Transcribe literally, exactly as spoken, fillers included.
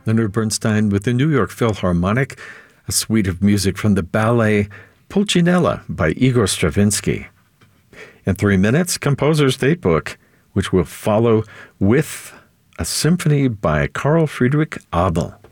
Leonard Bernstein with the New York Philharmonic, a suite of music from the ballet Pulcinella by Igor Stravinsky. In three minutes, Composer's Datebook, which will follow with a symphony by Carl Friedrich Abel.